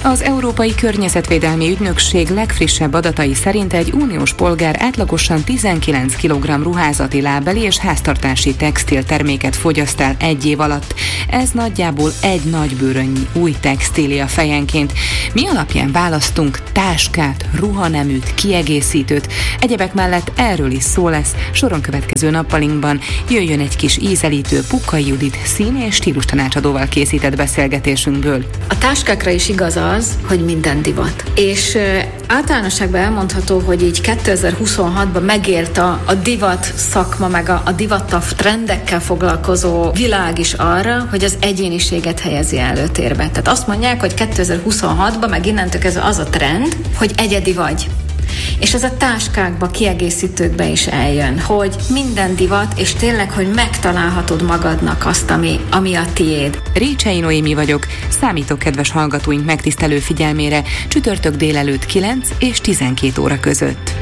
Az Európai Környezetvédelmi Ügynökség legfrissebb adatai szerint egy uniós polgár átlagosan 19 kg ruházati, lábbeli és háztartási textilterméket fogyaszt el egy év alatt. Ez nagyjából egy nagybőrönnyi új textília fejenként. Mi alapján választunk táskát, ruhaneműt, kiegészítőt? Egyebek mellett erről is szó lesz soron következő nappalinkban. Jöjjön egy kis ízelítő Pukai Judit szín- és stílustanácsadóval készített beszélgetésünkből. A táskákra is igaz az, hogy minden divat. És általánosságban elmondható, hogy így 2026-ban megért a divat szakma, meg a divattav trendekkel foglalkozó világ is arra, hogy az egyéniséget helyezi előtérbe. Tehát azt mondják, hogy 2026-ban meg innentől kezdve az a trend, hogy egyedi vagy. És ez a táskákba, kiegészítőkbe is eljön, hogy minden divat, és tényleg, hogy megtalálhatod magadnak azt, ami a tiéd. Récsei Noémi vagyok, számítok kedves hallgatóink megtisztelő figyelmére csütörtök délelőtt 9 és 12 óra között.